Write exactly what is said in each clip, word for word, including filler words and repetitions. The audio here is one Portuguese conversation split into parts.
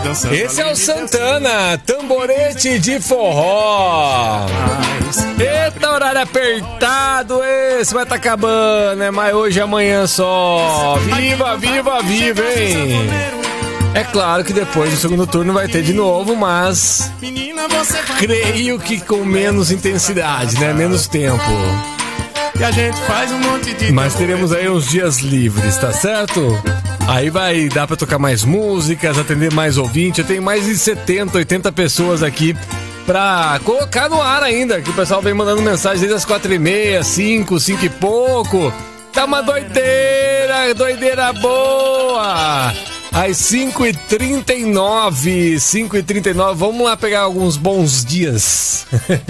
Esse é o Santana, Tamborete de Forró. Eita, horário apertado, esse vai tá acabando, é mais hoje e amanhã só. Viva, viva, viva, hein? É claro que depois do segundo turno vai ter de novo, mas creio que com menos intensidade, né? Menos tempo. Mas teremos aí uns dias livres, tá certo? Aí vai dar pra tocar mais músicas, atender mais ouvintes. Eu tenho mais de setenta, oitenta pessoas aqui pra colocar no ar ainda, que o pessoal vem mandando mensagem desde as quatro e meia, cinco, cinco e pouco. Tá uma doideira, doideira boa! Às cinco e trinta e nove, cinco e trinta e nove, vamos lá pegar alguns bons dias.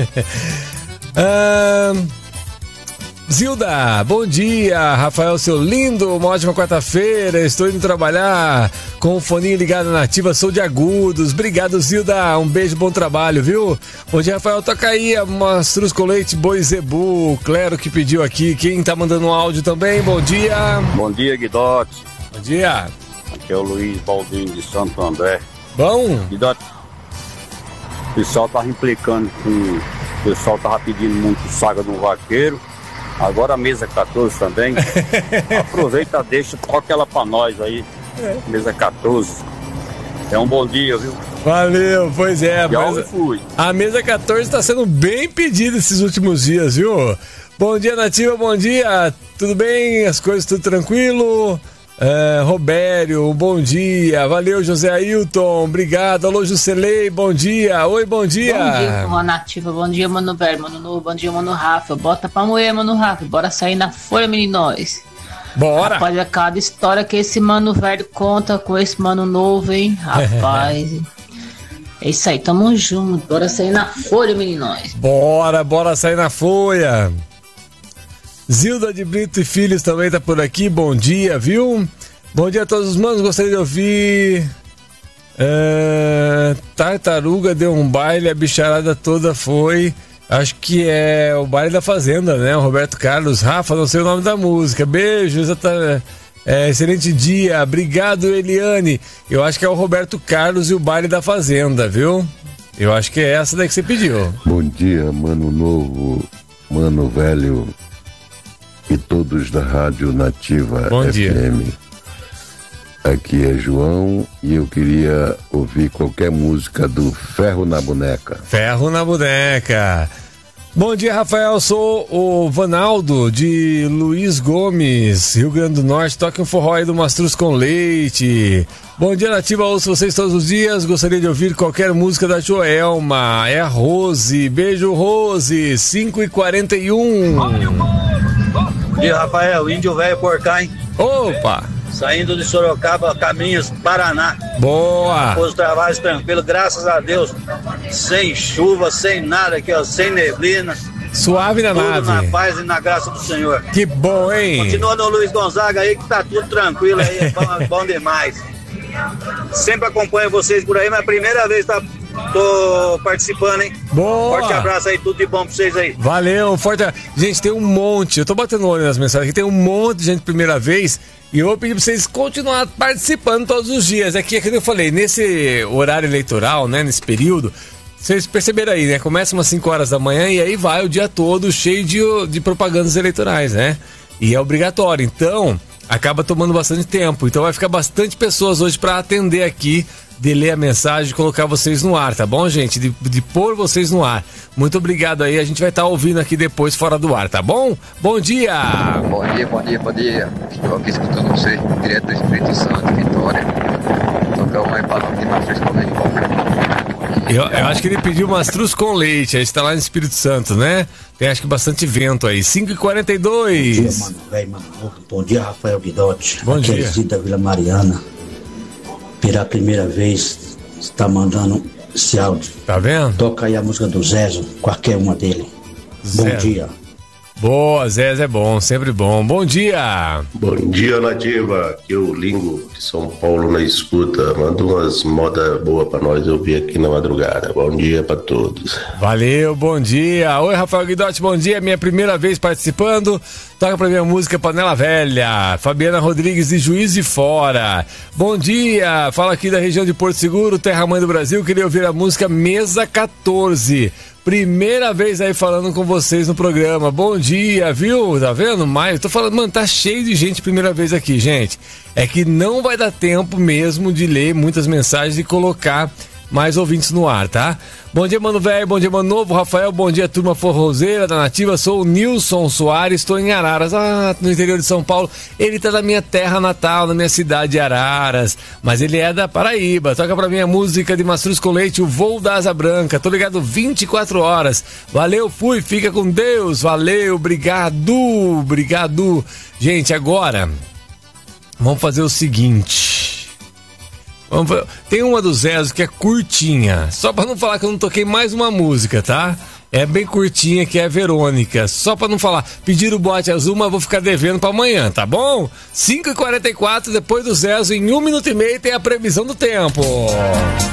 ah, Zilda, bom dia. Rafael, seu lindo, uma ótima quarta-feira. Estou indo trabalhar com o foninho ligado na ativa, sou de Agudos. Obrigado, Zilda, um beijo, bom trabalho, viu? Bom dia, Rafael, toca aí a Mastruz com Leite, Boi Zebu, Clero que pediu aqui. Quem tá mandando um áudio também, bom dia. Bom dia, Guidote. Bom dia. Aqui é o Luiz Baldinho de Santo André. Bom? Guidote, o pessoal tava implicando com... O pessoal tava pedindo muito saga do vaqueiro. Agora a mesa quatorze também. Aproveita, deixa, toca ela pra nós aí. Mesa quatorze. É um bom dia, viu? Valeu, pois é. Mas eu fui. A mesa quatorze tá sendo bem pedida esses últimos dias, viu? Bom dia, Nativa, bom dia. Tudo bem? As coisas tudo tranquilo? É, Robério, bom dia. Valeu, José Ailton, obrigado. Alô, Juscelei, bom dia. Oi, bom dia. Bom dia, Forró Nativa. Bom dia, Mano Velho, Mano Novo. Bom dia, Mano Rafa. Bota pra moer, Mano Rafa. Bora sair na folha, meninos. Bora. Rapaz, é cada história que esse Mano Velho conta com esse Mano Novo, hein? Rapaz. É isso aí, tamo junto. Bora sair na folha, meninos. Bora, bora sair na folha. Zilda de Brito e Filhos também tá por aqui, bom dia, viu? Bom dia a todos os manos, gostaria de ouvir é, Tartaruga deu um baile, a bicharada toda foi, acho que é o baile da Fazenda, né? O Roberto Carlos, Rafa, não sei o nome da música, beijos, é, excelente dia, obrigado Eliane, eu acho que é o Roberto Carlos e o baile da Fazenda, viu? Eu acho que é essa daí que você pediu. Bom dia, Mano Novo, Mano Velho e todos da Rádio Nativa Bom F M. Dia. Aqui é João e eu queria ouvir qualquer música do Ferro na Boneca. Ferro na Boneca. Bom dia, Rafael. Sou o Vanaldo de Luiz Gomes, Rio Grande do Norte. Toque um forró aí do Mastruz com Leite. Bom dia, Nativa. Ouço vocês todos os dias. Gostaria de ouvir qualquer música da Joelma. É a Rose. Beijo, Rose. cinco e quarenta e um. Bom dia, Rafael, Índio Velho Porcá, hein? Opa! Saindo de Sorocaba, caminhos Paraná. Boa! Depois do trabalho tranquilo, graças a Deus. Sem chuva, sem nada aqui, ó, sem neblina. Suave na tudo nave. na paz e na graça do Senhor. Que bom, hein? Continua no Luiz Gonzaga aí, que tá tudo tranquilo aí, é bom, bom demais. Sempre acompanho vocês por aí, mas é a primeira vez que tá... tô participando, hein? Boa! Forte abraço aí, tudo de bom pra vocês aí. Valeu, forte. Gente, tem um monte, eu tô batendo olho nas mensagens aqui, tem um monte de gente primeira vez e eu vou pedir pra vocês continuar participando todos os dias. Aqui é que eu falei, nesse horário eleitoral, né, nesse período, vocês perceberam aí, né? Começa umas cinco horas da manhã e aí vai o dia todo cheio de, de propagandas eleitorais, né? E é obrigatório, então acaba tomando bastante tempo. Então vai ficar bastante pessoas hoje pra atender aqui, de ler a mensagem, de colocar vocês no ar, tá bom, gente? De, de pôr vocês no ar. Muito obrigado aí, a gente vai estar tá ouvindo aqui depois fora do ar, tá bom? Bom dia! Bom dia, bom dia, bom dia. Estou aqui escutando você, direto do Espírito Santo, Vitória. Tocar um aí para aqui na frente com leite. Eu, eu acho que ele pediu Mastruz com Leite, a gente tá lá no Espírito Santo, né? Tem acho que bastante vento aí. cinco e quarenta e dois. Bom dia, mano, velho, mano. Bom dia, Rafael Guidotti. Bom aqui dia. É da Vila Mariana. Pela primeira vez, está mandando esse áudio. Tá vendo? Toca aí a música do Zezo, qualquer uma dele. Zé. Bom dia. Boa, Zé, é bom, sempre bom. Bom dia! Bom dia, Nativa. Aqui é o Lingo de São Paulo na escuta. Manda umas modas boas pra nós ouvir aqui na madrugada. Bom dia pra todos. Valeu, bom dia. Oi, Rafael Guidotti, bom dia. Minha primeira vez participando. Toca pra mim a música Panela Velha. Fabiana Rodrigues de Juiz de Fora. Bom dia, fala aqui da região de Porto Seguro, terra mãe do Brasil. Queria ouvir a música Mesa quatorze. Primeira vez aí falando com vocês no programa. Bom dia, viu? Tá vendo? Maio, tô falando, mano, tá cheio de gente primeira vez aqui, gente. É que não vai dar tempo mesmo de ler muitas mensagens e colocar mais ouvintes no ar, tá? Bom dia, mano velho, bom dia, mano novo, Rafael, bom dia, turma forrozeira da Nativa, sou o Nilson Soares, estou em Araras, ah, no interior de São Paulo. Ele tá na minha terra natal, na minha cidade de Araras, mas ele é da Paraíba. Toca pra mim a música de Mastruz com Leite, o Voo da Asa Branca. Tô ligado vinte e quatro horas. Valeu, fui, fica com Deus, valeu, obrigado, obrigado. Gente, agora vamos fazer o seguinte. Tem uma do Zezo que é curtinha, só pra não falar que eu não toquei mais uma música, tá? É bem curtinha, que é Verônica. Só pra não falar, pedir o bote azul, mas vou ficar devendo pra amanhã, tá bom? cinco e quarenta e quatro, depois do Zezo, em um minuto e meio tem a previsão do tempo.